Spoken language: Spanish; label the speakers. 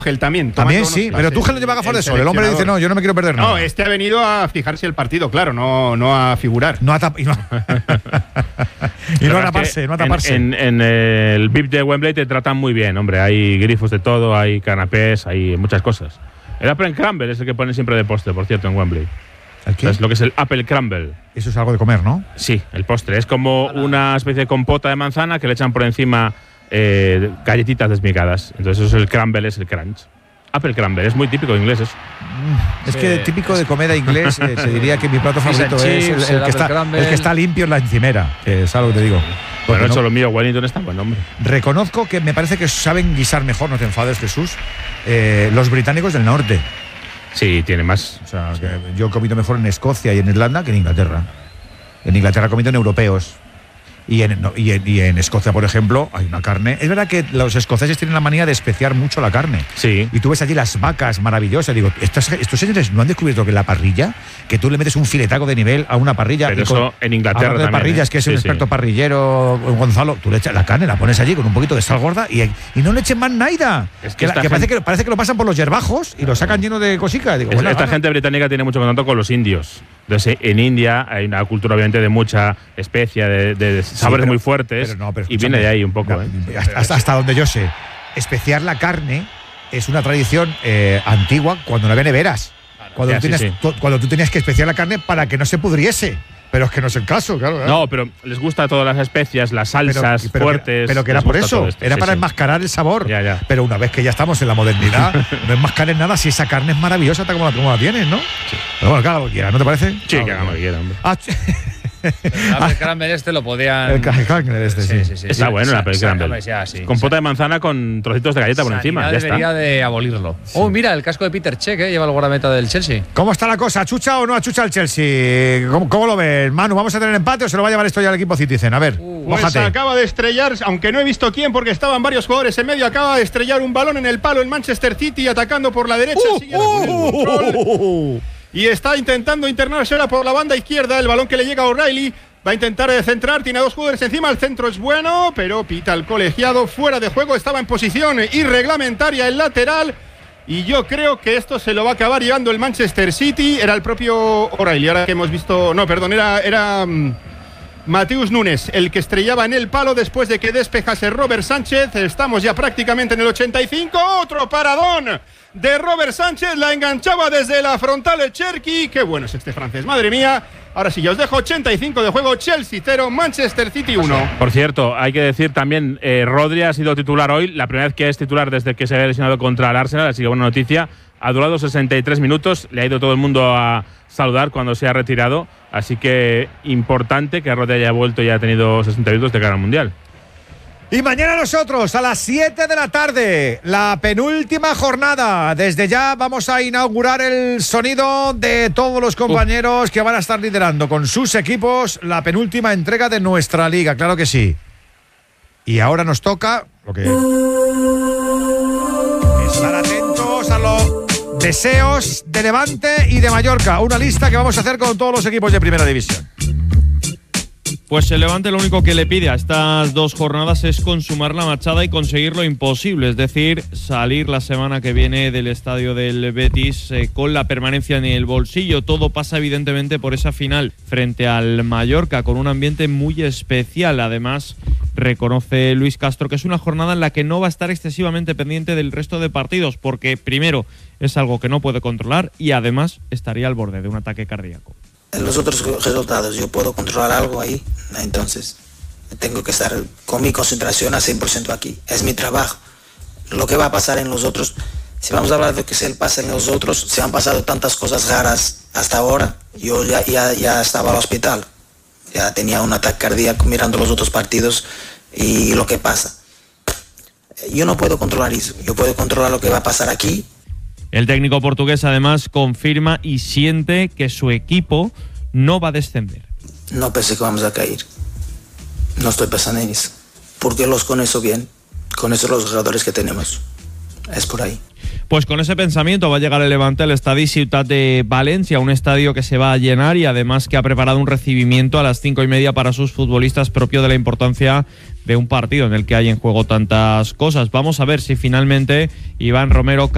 Speaker 1: Tuchel también.
Speaker 2: También sí, pero Tuchel no lleva gafas de sol. El hombre dice, no, yo no me quiero perder nada.
Speaker 1: No, este ha venido a fijarse el partido, claro, no a figurar.
Speaker 2: No a taparse.
Speaker 3: En el VIP de Wembley te tratan muy bien, hombre. Hay grifos de todo, hay canapés, hay muchas cosas. El Apple Crumble es el que ponen siempre de postre, por cierto, en Wembley.
Speaker 2: ¿El qué?
Speaker 3: Es lo que es el Apple Crumble.
Speaker 2: Eso es algo de comer, ¿no?
Speaker 3: Sí, el postre. Es como una especie de compota de manzana que le echan por encima galletitas desmigadas. Entonces eso es el crumble, es el crunch. Apple Crumble, es muy típico de inglés eso.
Speaker 2: Es que típico de comida inglés, se diría que mi plato favorito es el que está limpio en la encimera, que es algo que te digo.
Speaker 3: Bueno, eso lo mío, Wellington está buen hombre.
Speaker 2: Reconozco que me parece que saben guisar mejor, no te enfades, Jesús, los británicos del norte.
Speaker 3: Sí, tiene más.
Speaker 2: O sea, que yo he comido mejor en Escocia y en Irlanda que en Inglaterra. En Inglaterra he comido en europeos. Y en Escocia, por ejemplo, hay una carne. Es verdad que los escoceses tienen la manía de especiar mucho la carne.
Speaker 3: Sí.
Speaker 2: Y tú ves allí las vacas maravillosas. Digo, estos señores no han descubierto que en la parrilla, que tú le metes un filetaco de nivel a una parrilla.
Speaker 3: Pero eso en Inglaterra
Speaker 2: también. De parrillas, que es un experto parrillero, Gonzalo, tú le echas la carne, la pones allí con un poquito de sal gorda y no le echen más nada.
Speaker 3: Es que
Speaker 2: parece que lo pasan por los yerbajos y lo sacan lleno de cositas. Digo,
Speaker 3: esta gente británica tiene mucho contacto con los indios. Entonces, en India hay una cultura, obviamente, de mucha especia, de sabores muy fuertes, y viene de ahí un poco.
Speaker 2: Hasta donde yo sé, especiar la carne es una tradición antigua cuando no había neveras. Cuando tú tenías que especiar la carne para que no se pudriese. Pero es que no es el caso, claro.
Speaker 3: No, pero les gusta todas las especias, las salsas fuertes.
Speaker 2: Pero que era por eso, era para enmascarar el sabor.
Speaker 3: Ya.
Speaker 2: Pero una vez que ya estamos en la modernidad, no enmascares nada si esa carne es maravillosa como la tienes, ¿no?
Speaker 3: Sí.
Speaker 2: Pero bueno, claro, ¿no te parece?
Speaker 3: Sí, que hagan lo que quieran, hombre.
Speaker 4: El crumble lo podían.
Speaker 2: El crumble sí.
Speaker 3: Está bueno el Apple Crumble. Compota de manzana con trocitos de galleta por encima. Ya
Speaker 4: debería
Speaker 3: está.
Speaker 4: de abolirlo. Sí. Oh, mira, el casco de Peter Cech, lleva el guardameta del Chelsea.
Speaker 2: ¿Cómo está la cosa? ¿Achucha o no achucha el Chelsea? ¿Cómo lo ves, Manu? ¿Vamos a tener empate o se lo va a llevar esto ya al equipo Citizen? A ver,
Speaker 1: pues acaba de estrellar, aunque no he visto quién, porque estaban varios jugadores en medio, acaba de estrellar un balón en el palo el Manchester City, atacando por la derecha. Y está intentando internarse ahora por la banda izquierda. El balón que le llega a O'Reilly. Va a intentar centrar, tiene a dos jugadores encima, el centro es bueno, pero pita el colegiado, fuera de juego, estaba en posición irreglamentaria el lateral, y yo creo que esto se lo va a acabar llevando el Manchester City. Era el propio O'Reilly, ahora que hemos visto, no, perdón, era Mateus Nunes el que estrellaba en el palo después de que despejase Robert Sánchez. Estamos ya prácticamente en el 85, otro paradón de Robert Sánchez, la enganchaba desde la frontal de Cherki. Qué bueno es este francés, madre mía. Ahora sí, ya os dejo 85 de juego, Chelsea 0, Manchester City 1.
Speaker 3: Por cierto, hay que decir también, Rodri ha sido titular hoy, la primera vez que es titular desde que se había lesionado contra el Arsenal, así que buena noticia. Ha durado 63 minutos, le ha ido todo el mundo a saludar cuando se ha retirado, así que importante que Rodri haya vuelto y haya tenido 60 minutos de cara al Mundial.
Speaker 2: Y mañana nosotros, a las 7 de la tarde, la penúltima jornada. Desde ya vamos a inaugurar el sonido de todos los compañeros que van a estar liderando con sus equipos la penúltima entrega de nuestra liga, claro que sí. Y ahora nos toca estar atentos a los deseos de Levante y de Mallorca. Una lista que vamos a hacer con todos los equipos de Primera División.
Speaker 5: Pues el Levante lo único que le pide a estas dos jornadas es consumar la marchada y conseguir lo imposible, es decir, salir la semana que viene del estadio del Betis con la permanencia en el bolsillo. Todo pasa evidentemente por esa final frente al Mallorca, con un ambiente muy especial. Además, reconoce Luis Castro que es una jornada en la que no va a estar excesivamente pendiente del resto de partidos, porque primero es algo que no puede controlar y además estaría al borde de un ataque cardíaco.
Speaker 6: En los otros resultados yo puedo controlar algo ahí, entonces tengo que estar con mi concentración a 100% aquí. Es mi trabajo. Lo que va a pasar en los otros, si vamos a hablar de que se pasa en los otros, se han pasado tantas cosas raras hasta ahora. Yo ya estaba al hospital, ya tenía un ataque cardíaco mirando los otros partidos y lo que pasa. Yo no puedo controlar eso, yo puedo controlar lo que va a pasar aquí.
Speaker 5: El técnico portugués además confirma y siente que su equipo no va a descender.
Speaker 6: No pensé que vamos a caer. No estoy pensando en eso. Porque los conozco bien. Conozco los jugadores que tenemos. Es por ahí.
Speaker 5: Pues con ese pensamiento va a llegar el Levante al Estadi Ciutat de Valencia, un estadio que se va a llenar y además que ha preparado un recibimiento a las 5:30 para sus futbolistas, propio de la importancia de un partido en el que hay en juego tantas cosas. Vamos a ver si finalmente Iván Romero